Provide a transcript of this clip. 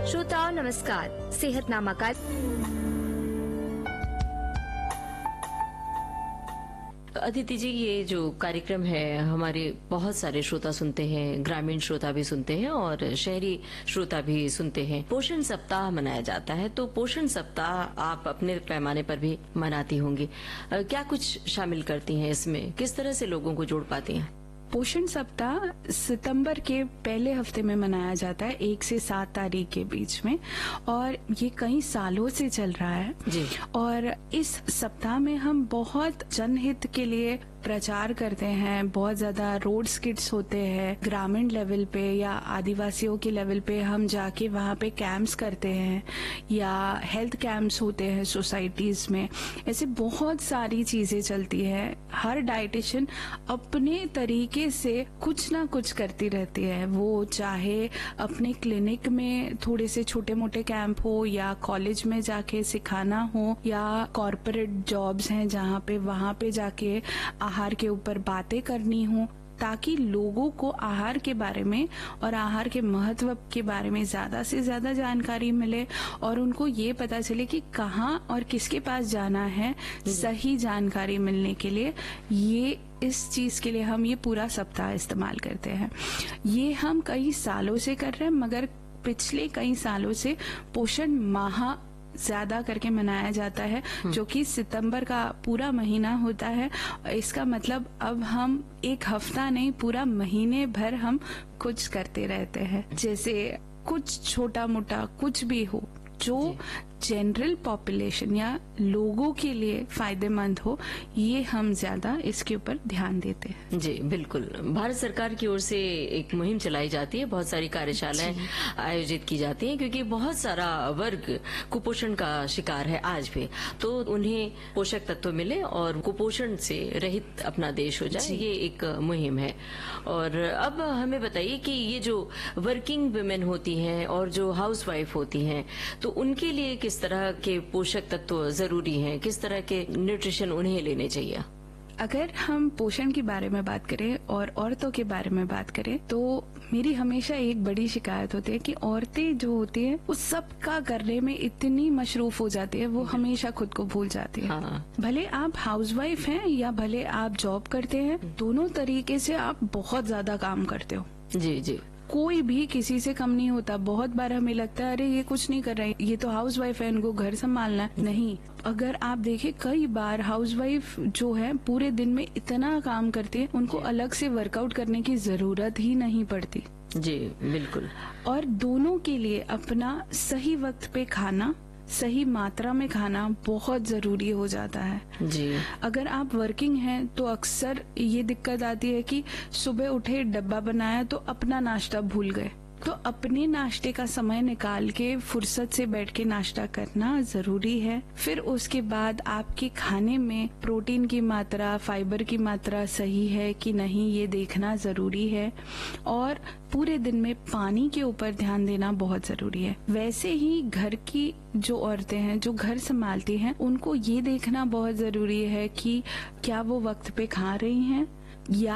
श्रोताओं नमस्कार, सेहतनामा का अदिति जी, ये जो कार्यक्रम है हमारे बहुत सारे श्रोता सुनते हैं, ग्रामीण श्रोता भी सुनते हैं और शहरी श्रोता भी सुनते हैं। पोषण सप्ताह मनाया जाता है, तो पोषण सप्ताह आप अपने पैमाने पर भी मनाती होंगी। क्या कुछ शामिल करती हैं इसमें? किस तरह से लोगों को जोड़ पाती हैं? पोषण सप्ताह सितंबर के पहले हफ्ते में मनाया जाता है, 1 से 7 तारीख के बीच में, और ये कई सालों से चल रहा है जी। और इस सप्ताह में हम बहुत जनहित के लिए प्रचार करते हैं। बहुत ज्यादा रोड स्किट्स होते हैं, ग्रामीण लेवल पे या आदिवासियों के लेवल पे हम जाके वहाँ पे कैंप्स करते हैं या हेल्थ कैंप्स होते हैं सोसाइटीज में। ऐसे बहुत सारी चीजें चलती है। हर डाइटिशियन अपने तरीके से कुछ ना कुछ करती रहती है, वो चाहे अपने क्लिनिक में थोड़े से छोटे मोटे कैंप हो या कॉलेज में जाके सिखाना हो या कॉर्पोरेट जॉब्स हैं जहाँ पे वहाँ पे जाके आहार के ऊपर बातें करनी हो, ताकि लोगों को आहार के बारे में और आहार के महत्व के बारे में ज्यादा से ज्यादा जानकारी मिले और उनको ये पता चले कि कहाँ और किसके पास जाना है सही जानकारी मिलने के लिए। ये इस चीज के लिए हम ये पूरा सप्ताह इस्तेमाल करते हैं। ये हम कई सालों से कर रहे हैं, मगर पिछले कई सालों से पोषण माह ज्यादा करके मनाया जाता है, जो कि सितंबर का पूरा महीना होता है। इसका मतलब अब हम एक हफ्ता नहीं, पूरा महीने भर हम कुछ करते रहते हैं। जैसे कुछ छोटा मोटा कुछ भी हो जो जनरल पॉपुलेशन या लोगों के लिए फायदेमंद हो, ये हम ज्यादा इसके ऊपर ध्यान देते हैं। जी बिल्कुल। भारत सरकार की ओर से एक मुहिम चलाई जाती है, बहुत सारी कार्यशालाएं आयोजित की जाती हैं, क्योंकि बहुत सारा वर्ग कुपोषण का शिकार है आज भी, तो उन्हें पोषक तत्व मिले और कुपोषण से रहित अपना देश हो जाए, ये एक मुहिम है। और अब हमें बताइए कि ये जो वर्किंग वुमेन होती हैं और जो हाउसवाइफ होती हैं, तो उनके लिए किस तरह के पोषक तत्व जरूरी हैं, किस तरह के न्यूट्रिशन उन्हें लेने चाहिए? अगर हम पोषण के बारे में बात करें और औरतों के बारे में बात करें, तो मेरी हमेशा एक बड़ी शिकायत होती है कि औरतें जो होती है वो सब का करने में इतनी मशरूफ हो जाती है, वो हमेशा खुद को भूल जाती है। हाँ। भले आप हाउसवाइफ हैं या भले आप जॉब करते हैं, दोनों तरीके से आप बहुत ज्यादा काम करते हो। जी जी। कोई भी किसी से कम नहीं होता। बहुत बार हमें लगता है अरे ये कुछ नहीं कर रहे, ये तो हाउसवाइफ है, इनको घर संभालना है। नहीं, अगर आप देखें कई बार हाउसवाइफ जो है पूरे दिन में इतना काम करती है, उनको अलग से वर्कआउट करने की जरूरत ही नहीं पड़ती। जी बिल्कुल। और दोनों के लिए अपना सही वक्त पे खाना, सही मात्रा में खाना बहुत जरूरी हो जाता है। जी। अगर आप वर्किंग हैं तो अक्सर ये दिक्कत आती है कि सुबह उठे, डब्बा बनाया तो अपना नाश्ता भूल गए। तो अपने नाश्ते का समय निकाल के फुर्सत से बैठ के नाश्ता करना जरूरी है। फिर उसके बाद आपके खाने में प्रोटीन की मात्रा, फाइबर की मात्रा सही है कि नहीं, ये देखना जरूरी है। और पूरे दिन में पानी के ऊपर ध्यान देना बहुत जरूरी है। वैसे ही घर की जो औरतें हैं जो घर संभालती हैं, उनको ये देखना बहुत जरूरी है कि क्या वो वक्त पे खा रही हैं या